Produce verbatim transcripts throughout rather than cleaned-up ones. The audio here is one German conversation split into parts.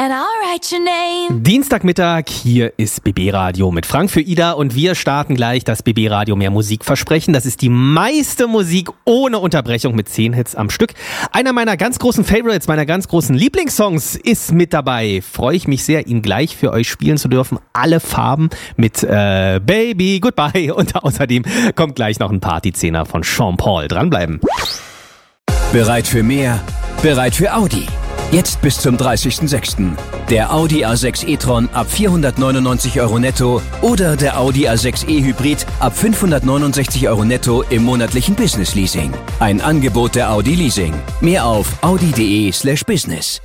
and I'll write your name. Dienstagmittag, hier ist B B Radio mit Frank für Ida und wir starten gleich das B B Radio mehr Musik versprechen. Das ist die meiste Musik ohne Unterbrechung mit zehn Hits am Stück. Einer meiner ganz großen Favorites, meiner ganz großen Lieblingssongs ist mit dabei. Freue ich mich sehr, ihn gleich für euch spielen zu dürfen. Alle Farben mit äh, Baby Goodbye und außerdem kommt gleich noch ein Partyzehner von Sean Paul. Dranbleiben. Bereit für mehr? Bereit für Audi. Jetzt bis zum dreißigsten sechsten Der Audi A sechs e-tron ab vierhundertneunundneunzig Euro netto oder der Audi A sechs e-Hybrid ab fünfhundertneunundsechzig Euro netto im monatlichen Business Leasing. Ein Angebot der Audi Leasing. Mehr auf audi.de slash business.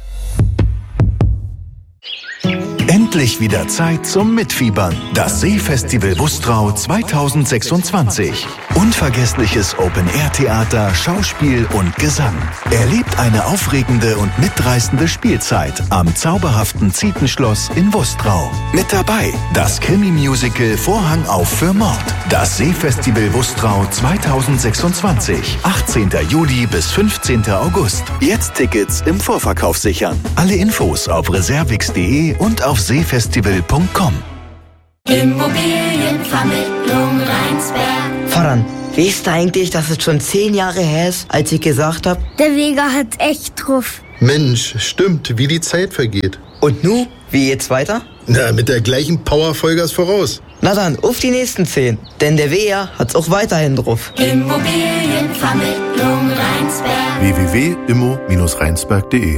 Endlich wieder Zeit zum Mitfiebern. Das Seefestival Wustrau zweitausendsechsundzwanzig. Unvergessliches Open-Air-Theater, Schauspiel und Gesang. Erlebt eine aufregende und mitreißende Spielzeit am zauberhaften Zietenschloss in Wustrau. Mit dabei das Krimi-Musical Vorhang auf für Mord. Das Seefestival Wustrau zweitausendsechsundzwanzig. achtzehnten Juli bis fünfzehnten August. Jetzt Tickets im Vorverkauf sichern. Alle Infos auf reservix.de und auf seefestival punkt com. Immobilienvermittlung Rheinsberg. Faran, weißt du eigentlich, dass es schon zehn Jahre her ist, als ich gesagt habe? Der Vega hat echt drauf. Mensch, stimmt, wie die Zeit vergeht. Und nu, wie geht's weiter? Na, mit der gleichen Power Vollgas voraus. Na dann, auf die nächsten zehn. Denn der Vega hat's auch weiterhin drauf. Immobilienvermittlung Rheinsberg. w w w punkt immo Bindestrich rheinsberg punkt de